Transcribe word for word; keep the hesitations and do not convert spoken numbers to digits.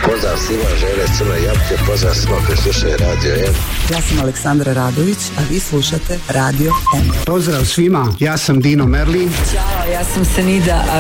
Pozdrav svima, žele Crne Jabuke, pozdrav svima koji slušaju Radio M. Ja sam Aleksandra Radović, a vi slušate Radio M. Pozdrav svima, ja sam Dino Merlin. Ćao, ja sam Senida, a